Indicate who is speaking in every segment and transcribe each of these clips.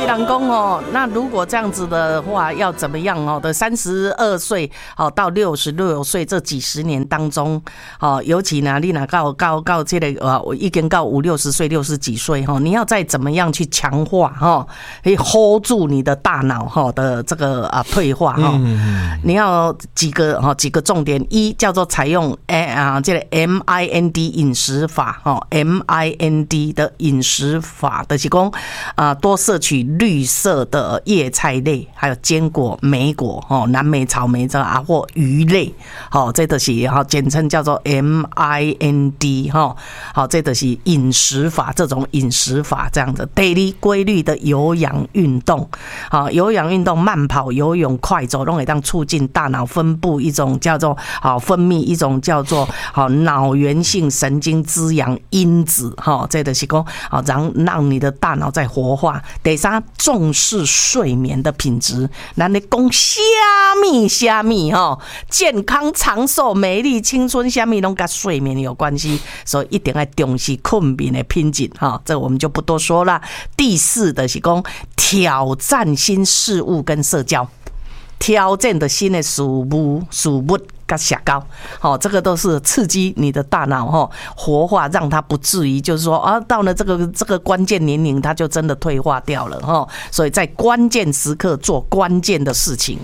Speaker 1: 人讲哦，那如果这样子的话，要怎么样哦？的32岁到66岁这几十年当中，尤其呢，你若到这个已经到50、60岁、60几岁你要再怎么样去强化可以 hold 住你的大脑的这个退化你要几个重点，一叫做采用这个 MIND 饮食法MIND 的饮食法的是讲多摄取绿色的叶菜类，还有坚果、莓果蓝莓、草莓或鱼类这就是简称叫做 MIND 这就是饮食法，这种饮食法这样子。daily 规律的有氧运动有氧运动慢跑、游泳、快走都会让促进大脑分布一种叫做分泌一种叫做脑源性神经滋养因子这就是说让你的大脑在活化。第三，重视睡眠的品质，咱咧讲虾米健康长寿美丽青春虾米拢跟睡眠有关系，所以一定要重视睡眠的品质这我们就不多说了。第四的是讲挑战新事物跟社交，挑战的新的事物跟社交这个都是刺激你的大脑活化，让它不至于就是说到了这个关键年龄它就真的退化掉了所以在关键时刻做关键的事情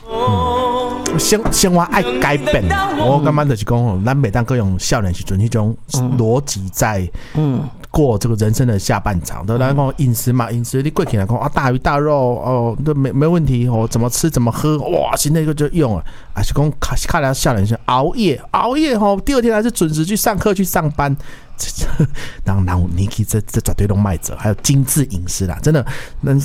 Speaker 2: 生活爱改变我感觉就是讲咱每当各用少年时阵那种逻辑在过这个人生的下半场，对，咱讲饮食嘛，饮食你过起来讲大鱼大肉都没问题怎么吃怎么喝哇，现在就用了，还是讲看来少年是熬夜第二天还是准时去上课去上班。然后你可以这绝对都卖者，还有精致饮食啦，真的，那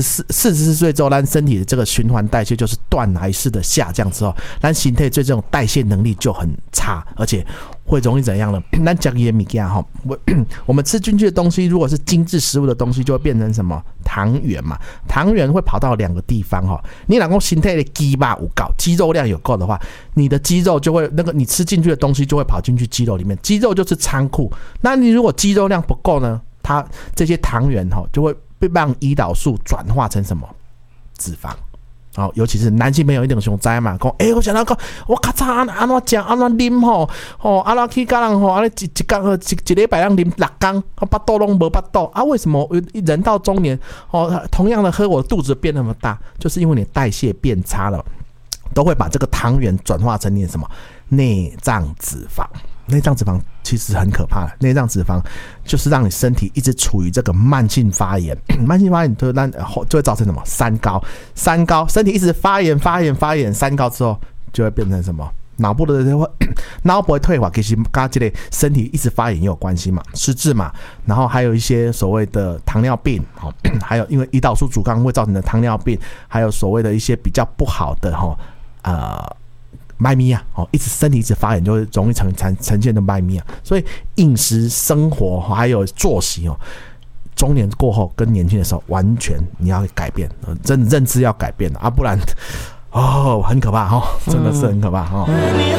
Speaker 2: 44岁之后，咱身体的这个循环代谢就是断崖式的下降之后，咱身体对这种代谢能力就很差，而且会容易怎样呢？咱吃的东西我们吃进去的东西，如果是精致食物的东西，就会变成什么糖原嘛？糖原会跑到2个地方你如果身体的肌肉有够，肌肉量有够的话，你的肌肉就会你吃进去的东西就会跑进去肌肉里面，肌肉就是仓库。那你如果肌肉量不够呢，它这些糖原就会被让胰岛素转化成什么脂肪。尤其是男性朋友一定想知嘛，讲我想到讲我咔嚓安怎吃安怎啉安怎去甲人一礼拜让啉6天巴肚拢无巴肚为什么人到中年同样的喝我肚子变那么大，就是因为你代谢变差了，都会把这个糖原转化成你什么内脏脂肪。内脏脂肪其实很可怕的，内脏脂肪就是让你身体一直处于这个慢性发炎，慢性发炎就会造成什么三高，身体一直发炎，三高之后就会变成什么脑部会退化，其实跟这个身体一直发炎也有关系嘛，失智嘛，然后还有一些所谓的糖尿病还有因为胰岛素阻抗会造成的糖尿病，还有所谓的一些比较不好的麦咪一直身体一直发炎，就会容易呈现的麦咪所以饮食、生活还有作息中年过后跟年轻的时候完全你要改变，真的认知要改变不然很可怕真的是很可怕